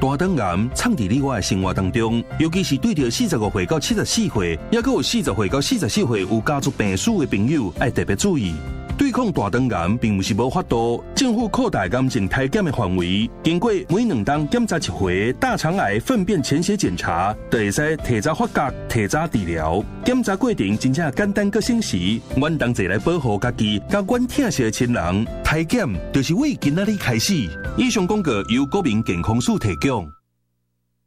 大肠癌藏伫你我的生活当中，尤其是对着45岁到74岁，也佮有40岁到44岁有家族病史的朋友，要特别注意。对抗大肠癌并不是无法度，政府扩大癌症体检的范围，经过每2冬检查1回大肠癌粪便潜血检查，就会使提早发觉、提早治疗。检查过程真正简单佮省时，阮同齐来保护家己，甲阮疼惜的亲人。体检就是为今仔日开始。以上广告由国民健康署提供。